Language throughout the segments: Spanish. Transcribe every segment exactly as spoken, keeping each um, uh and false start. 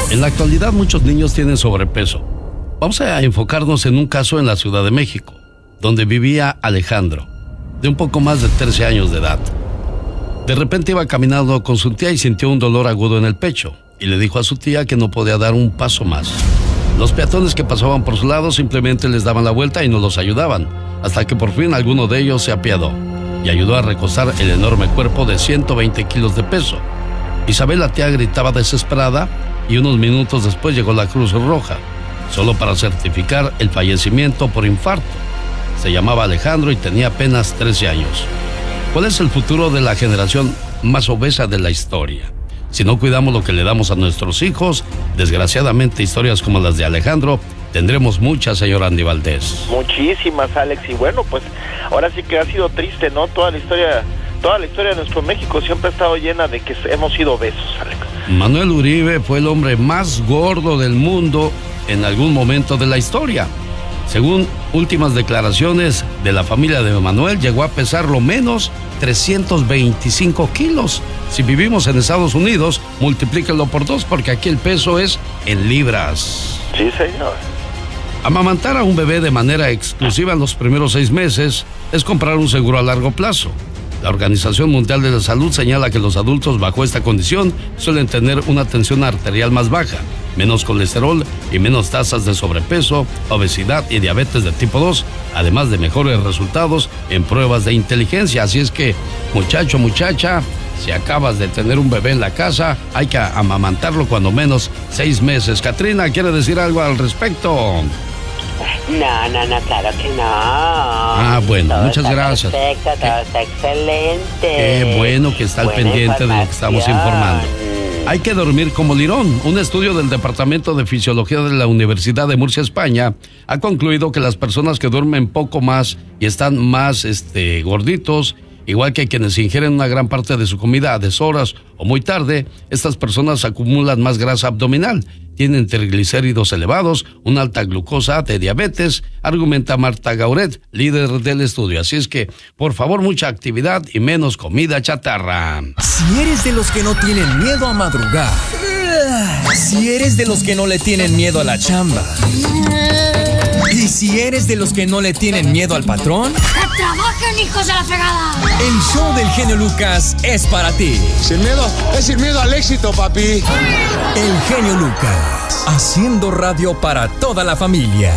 En la actualidad muchos niños tienen sobrepeso. Vamos a enfocarnos en un caso en la Ciudad de México, donde vivía Alejandro, de un poco más de trece años de edad. De repente iba caminando con su tía y sintió un dolor agudo en el pecho, y le dijo a su tía que no podía dar un paso más. Los peatones que pasaban por su lado simplemente les daban la vuelta y no los ayudaban, hasta que por fin alguno de ellos se apiadó y ayudó a recostar el enorme cuerpo de ciento veinte kilos de peso. Isabel, la tía, gritaba desesperada y unos minutos después llegó la Cruz Roja, solo para certificar el fallecimiento por infarto. Se llamaba Alejandro y tenía apenas trece años. ¿Cuál es el futuro de la generación más obesa de la historia? Si no cuidamos lo que le damos a nuestros hijos, desgraciadamente historias como las de Alejandro tendremos muchas, señor Andy Valdés. Muchísimas, Alex, y bueno, pues ahora sí que ha sido triste, ¿no? Toda la historia, toda la historia de nuestro México siempre ha estado llena de que hemos sido obesos, Alex. Manuel Uribe fue el hombre más gordo del mundo en algún momento de la historia. Según últimas declaraciones de la familia de Manuel, llegó a pesar lo menos trescientos veinticinco kilos. Si vivimos en Estados Unidos, multiplíquenlo por dos, porque aquí el peso es en libras. Sí, señor. Amamantar a un bebé de manera exclusiva en los primeros seis meses es comprar un seguro a largo plazo. La Organización Mundial de la Salud señala que los adultos bajo esta condición suelen tener una tensión arterial más baja, menos colesterol y menos tasas de sobrepeso, obesidad y diabetes de tipo dos, además de mejores resultados en pruebas de inteligencia. Así es que, muchacho, muchacha, si acabas de tener un bebé en la casa, hay que amamantarlo cuando menos seis meses. Catrina, ¿quiere decir algo al respecto? No, no, no, claro que no. Ah, bueno, todo muchas está gracias. Perfecto, todo ¿Qué? está excelente. Qué bueno que está al Buena pendiente de lo que estamos informando. Hay que dormir como lirón. Un estudio del Departamento de Fisiología de la Universidad de Murcia, España, ha concluido que las personas que duermen poco más y están más este, gorditos, igual que quienes ingieren una gran parte de su comida a deshoras o muy tarde, estas personas acumulan más grasa abdominal, tienen triglicéridos elevados, una alta glucosa de diabetes, argumenta Marta Gauret, líder del estudio. Así es que, por favor, mucha actividad y menos comida chatarra. Si eres de los que no tienen miedo a madrugar, si eres de los que no le tienen miedo a la chamba, y si eres de los que no le tienen miedo al patrón, ¡que trabajen, hijos de la fregada! El show del genio Lucas es para ti. Sin miedo, es sin miedo al éxito, papi. El genio Lucas, haciendo radio para toda la familia.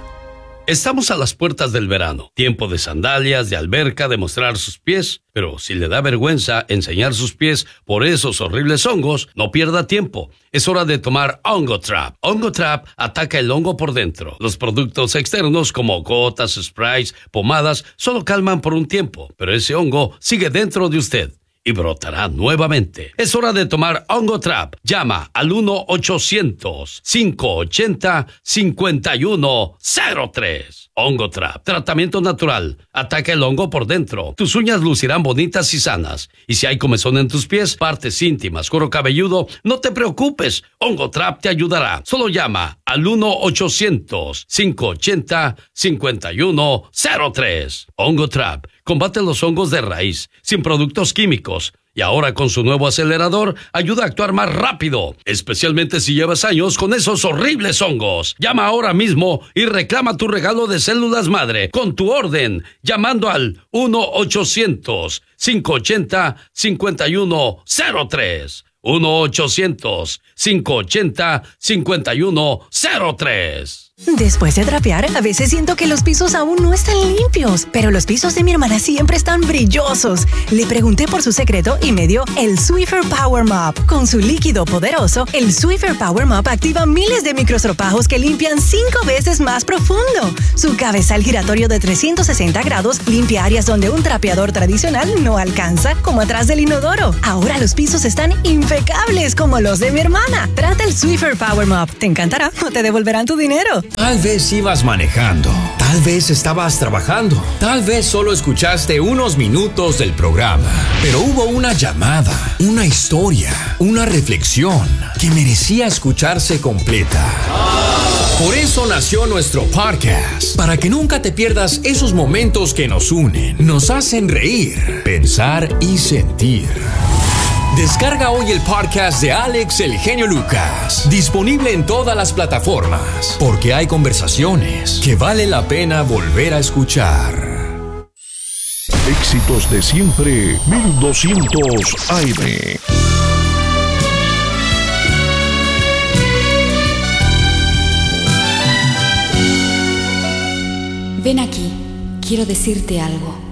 Estamos a las puertas del verano, tiempo de sandalias, de alberca, de mostrar sus pies, pero si le da vergüenza enseñar sus pies por esos horribles hongos, no pierda tiempo. Es hora de tomar Ongotrap. Ongotrap ataca el hongo por dentro. Los productos externos como gotas, sprays, pomadas, solo calman por un tiempo, pero ese hongo sigue dentro de usted y brotará nuevamente. Es hora de tomar Ongotrap. Llama al uno ochocientos, cinco ochenta, cincuenta y uno cero tres. Ongotrap, tratamiento natural. Ataca el hongo por dentro. Tus uñas lucirán bonitas y sanas. Y si hay comezón en tus pies, partes íntimas, cuero cabelludo, no te preocupes. Ongotrap te ayudará. Solo llama al uno ochocientos, cinco ochenta, cincuenta y uno cero tres. Ongotrap combate los hongos de raíz, sin productos químicos. Y ahora con su nuevo acelerador, ayuda a actuar más rápido, especialmente si llevas años con esos horribles hongos. Llama ahora mismo y reclama tu regalo de células madre con tu orden, llamando al uno ochocientos, cinco ochenta, cincuenta y uno cero tres. uno ochocientos, cinco ochenta, cincuenta y uno cero tres. Después de trapear, a veces siento que los pisos aún no están limpios, pero los pisos de mi hermana siempre están brillosos. Le pregunté por su secreto y me dio el Swiffer Power Mop. Con su líquido poderoso, el Swiffer Power Mop activa miles de microstropajos que limpian cinco veces más profundo. Su cabezal giratorio de trescientos sesenta grados limpia áreas donde un trapeador tradicional no alcanza, como atrás del inodoro. Ahora los pisos están impecables como los de mi hermana. Trata el Swiffer Power Mop. Te encantará o te devolverán tu dinero. Tal vez ibas manejando, tal vez estabas trabajando, tal vez solo escuchaste unos minutos del programa, pero hubo una llamada, una historia, una reflexión que merecía escucharse completa. Por eso nació nuestro podcast, para que nunca te pierdas esos momentos que nos unen, nos hacen reír, pensar y sentir. Descarga hoy el podcast de Alex El Genio Lucas. Disponible en todas las plataformas. Porque hay conversaciones que vale la pena volver a escuchar. Éxitos de siempre, mil doscientos A M. Ven aquí, quiero decirte algo.